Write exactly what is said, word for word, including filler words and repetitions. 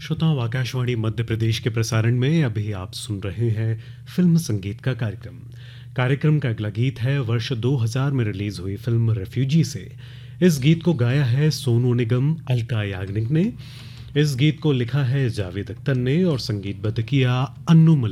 श्रोताओं, आकाशवाणी मध्य प्रदेश के प्रसारण में अभी आप सुन रहे हैं फिल्म संगीत का कार्यक्रम। कार्यक्रम का अगला गीत है वर्ष दो हज़ार में रिलीज हुई फिल्म रेफ्यूजी से। इस गीत को गाया है सोनू निगम, अलका याग्निक ने। इस गीत को लिखा है जावेद अख्तर ने और संगीतबद्ध किया अन्नू